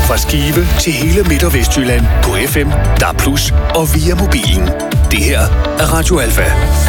Fra Skive til hele Midt- og Vestjylland på FM, DAB+ og via mobilen. Det her er Radio Alfa.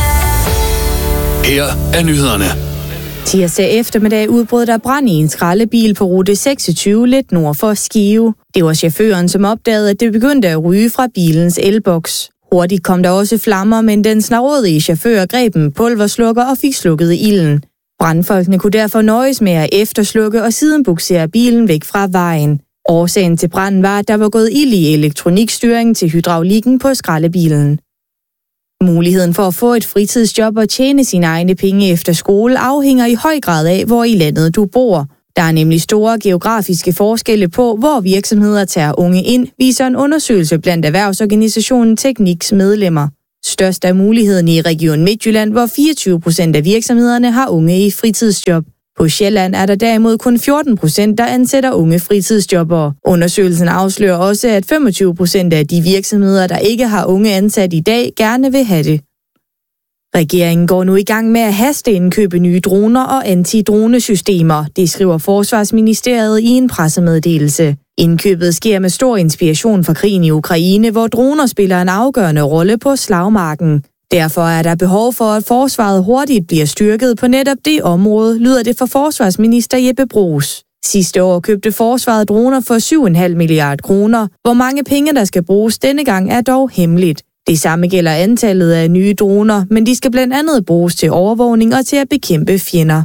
Her er nyhederne. Tirsdag eftermiddag udbrød der brand i en skraldebil på rute 26 lidt nord for Skive. Det var chaufføren, som opdagede, at det begyndte at ryge fra bilens elboks. Hurtigt kom der også flammer, men den snarrådige chauffør greb en pulverslukker og fik slukket ilden. Brandfolkene kunne derfor nøjes med at efterslukke og siden buksere bilen væk fra vejen. Årsagen til branden var, at der var gået ild i elektronikstyringen til hydraulikken på skraldebilen. Muligheden for at få et fritidsjob og tjene sine egne penge efter skole afhænger i høj grad af, hvor i landet du bor. Der er nemlig store geografiske forskelle på, hvor virksomheder tager unge ind, viser en undersøgelse blandt erhvervsorganisationen Tekniks medlemmer. Størst er muligheden i Region Midtjylland, hvor 24% af virksomhederne har unge i fritidsjob. På Sjælland er der derimod kun 14%, der ansætter unge fritidsjobbere. Undersøgelsen afslører også, at 25% af de virksomheder, der ikke har unge ansat i dag, gerne vil have det. Regeringen går nu i gang med at hasteindkøbe nye droner og antidronesystemer, det skriver Forsvarsministeriet i en pressemeddelelse. Indkøbet sker med stor inspiration fra krigen i Ukraine, hvor droner spiller en afgørende rolle på slagmarken. Derfor er der behov for, at forsvaret hurtigt bliver styrket på netop det område, lyder det fra forsvarsminister Jeppe Bruus. Sidste år købte forsvaret droner for 7,5 milliarder kroner. Hvor mange penge der skal bruges denne gang er dog hemmeligt. Det samme gælder antallet af nye droner, men de skal blandt andet bruges til overvågning og til at bekæmpe fjender.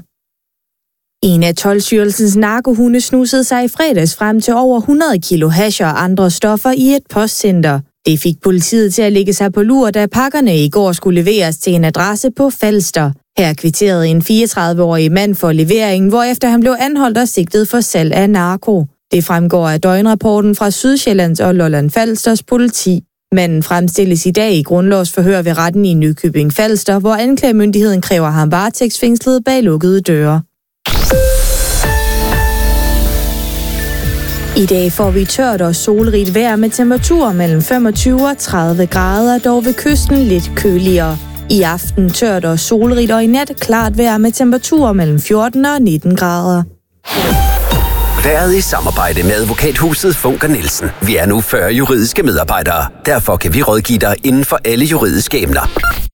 En af Toldstyrelsens narkohunde snusede sig i fredags frem til over 100 kilo hash og andre stoffer i et postcenter. Det fik politiet til at lægge sig på lur, da pakkerne i går skulle leveres til en adresse på Falster. Her kvitterede en 34-årig mand for leveringen, hvorefter han blev anholdt og sigtet for salg af narko. Det fremgår af døgnrapporten fra Sydsjællands og Lolland Falsters politi. Manden fremstilles i dag i grundlovsforhør ved retten i Nykøbing Falster, hvor anklagemyndigheden kræver ham varetægtsfængslet bag lukkede døre. I dag får vi tørt og solrigt vejr med temperaturer mellem 25 og 30 grader, dog ved kysten lidt køligere. I aften tørt og solrigt, og i nat klart vejr med temperaturer mellem 14 og 19 grader. Været i samarbejde med advokathuset Funker Nielsen. Vi er nu 40 juridiske medarbejdere. Derfor kan vi rådgive dig inden for alle juridiske emner.